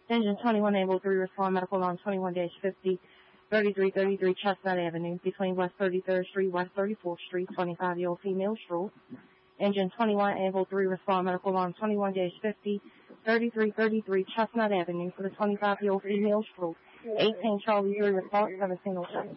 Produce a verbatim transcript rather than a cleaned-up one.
Engine twenty-one Able three respond medical on twenty-one fifty, thirty-three thirty-three Chestnut Avenue between West thirty-third Street, West thirty-fourth Street, twenty-five-year-old female stroke. Engine twenty-one Able three respond medical on twenty-one fifty, thirty-three thirty-three Chestnut Avenue for the twenty-five-year-old female stroke. eighteen Charlie three response, seventeen oh six.